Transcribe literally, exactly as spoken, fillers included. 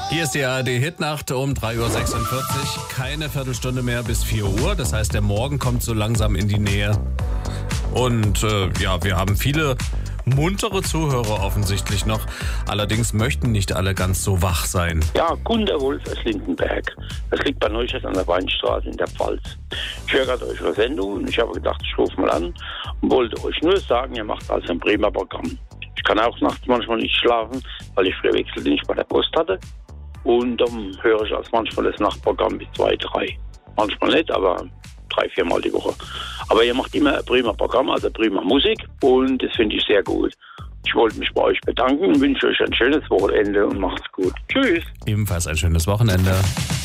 Hier ist die A R D-Hitnacht um drei Uhr sechsundvierzig. Keine Viertelstunde mehr bis vier Uhr. Das heißt, der Morgen kommt so langsam in die Nähe. Und äh, ja, wir haben viele muntere Zuhörer offensichtlich noch. Allerdings möchten nicht alle ganz so wach sein. Ja, Gunter Wolf aus Lindenberg. Das liegt bei Neustadt an der Weinstraße in der Pfalz. Ich höre gerade eure Sendung und ich habe gedacht, ich rufe mal an und wollte euch nur sagen, ihr macht also ein prima Programm. Ich kann auch nachts manchmal nicht schlafen, weil ich früher Wechseldienst bei der Post hatte. Und dann höre ich als manchmal das Nachtprogramm bis zwei, drei. Manchmal nicht, aber drei, viermal die Woche. Aber ihr macht immer ein prima Programm, also prima Musik und das finde ich sehr gut. Ich wollte mich bei euch bedanken und wünsche euch ein schönes Wochenende und macht's gut. Tschüss. Ebenfalls ein schönes Wochenende.